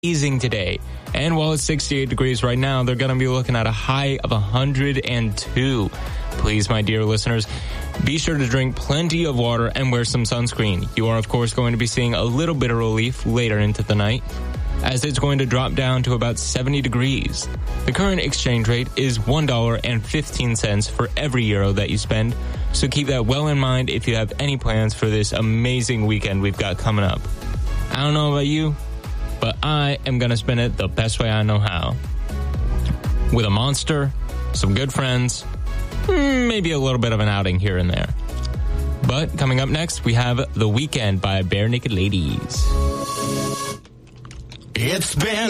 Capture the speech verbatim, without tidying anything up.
amazing today. And while it's sixty-eight degrees right now, they're going to be looking at a high of one hundred two. Please, my dear listeners, be sure to drink plenty of water and wear some sunscreen. You are, of course, going to be seeing a little bit of relief later into the night, as it's going to drop down to about seventy degrees. The current exchange rate is one dollar and fifteen cents for every euro that you spend, so keep that well in mind if you have any plans for this amazing weekend we've got coming up. I don't know about you, but I am going to spend it the best way I know how. With a monster, some good friends, maybe a little bit of an outing here and there. But coming up next, we have The Weekend by Bare Naked Ladies. It's been